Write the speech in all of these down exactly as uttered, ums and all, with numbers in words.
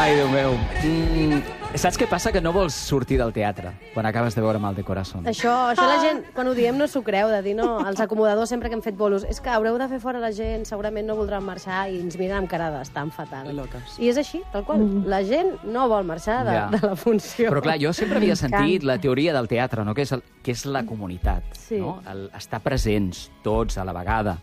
Ai, Déu meu. Mm, saps què passa? Que no vols sortir del teatre quan acabes de veure Mal de Corazón. Això, això la gent, quan ho diem, no s'ho creu, de dir, no, els acomodadors sempre que hem fet bolos, és que haureu de fer fora la gent, segurament no voldran marxar i ens miren amb cara d'estan fatal. Loques. I és així, tal qual. Mm. La gent no vol marxar de, Ja. de la funció. Però clar, jo sempre havia sentit la teoria del teatre, no? que, és el, que és la comunitat, Sí. no? El, estar presents tots a la vegada.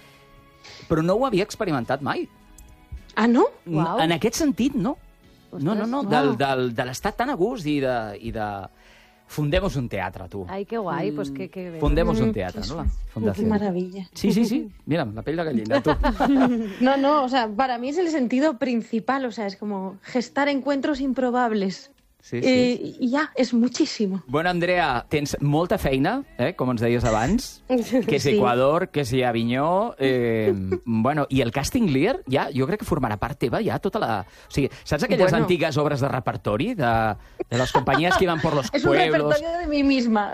Però no ho havia experimentat mai. Ah, no? Uau. En aquest sentit, no. No, no, no, Ostres, del, uau. del, de l'estar tan a gust i de... I de... Fundemos un teatre, tu. Ai, que guai, pues que, que bé. Fundemos un teatre, no? La Qué fundación. maravilla. Sí, sí, sí. Mira, la pell de gallina, tu. No, no, o sea, para mí es el sentido principal, o sea, es como gestar encuentros improbables. Sí, sí. I, I ja, és muchísimo. Bueno, Andrea, tens molta feina, eh, com ens deies abans, que és Sí. Equador, que és Avinyó, eh, bueno, i el Casting Lear, ja, jo crec que formarà part teva ja tota la... O sigui, saps aquelles Bueno. antigues obres de repertori de, de les companyies que iban por los Es un pueblos? repertorio de mí misma.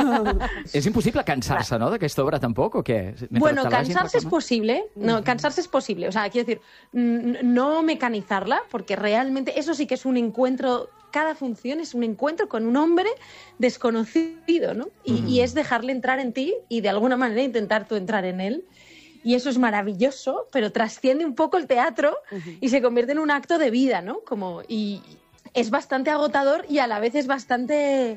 És impossible cansar-se, ¿no?, d'aquesta obra, tampoc, o què? Mentre Bueno, te la vagin cansarse es reclamant? posible. No, cansarse es posible. O sea, quiero decir, mm, no mecanizarla, porque realmente eso sí que es un encuentro. Cada función es un encuentro con un hombre desconocido, ¿no? Y, Mm. y es dejarle entrar en ti y de alguna manera intentar tú entrar en él. Y eso es maravilloso, pero trasciende un poco el teatro y se convierte en un acto de vida, ¿no? Como, y es bastante agotador y a la vez es bastante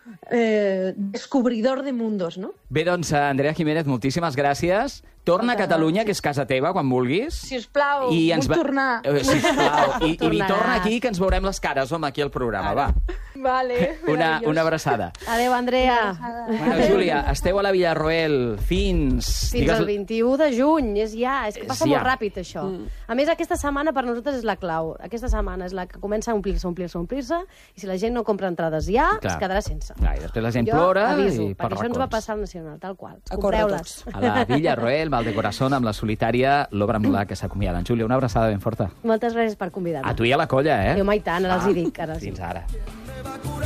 eh, descubridor de mundos, ¿no? Bé, doncs, Andrea Jiménez, moltíssimes gràcies. Torna a Catalunya, que és casa teva, quan vulguis. Si us plau, I vull ens va- tornar. Eh, sisplau. I, i Tornaràs. torna aquí, que ens veurem les cares, home, aquí al programa, va. Vale. Una, maravilloso. una abraçada. Adéu, Andrea. Bueno, Júlia, esteu a la Villarroel fins... Fins al vint-i-u de juny, és ja, és que És passa ja. molt ràpid, això. Mm. A més, aquesta setmana per nosaltres és la clau. Aquesta setmana és la que comença a omplir-se, omplir-se, omplir-se, i si la gent no compra entrades ja, Clar. es quedarà sense. Clar, i després la gent Jo plora aviso, i per perquè això ens va racons. passar al Nacional, tal qual. A córrer Compreu-les. A la Villarroel, Mal de Corazón, amb la solitària, l'obra amb la que s'acomiaden. Júlia, una abraçada ben forta. Moltes gràcies per convidar-me. A tu i a la colla, eh? Jo mai tant, ara els hi dic. Ara els hi Fins dic. ara.